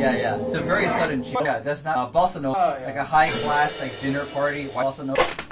yeah. It's a very sudden change. Yeah, that's not Bossa Nova, like a high class like dinner party. Bossa Nova.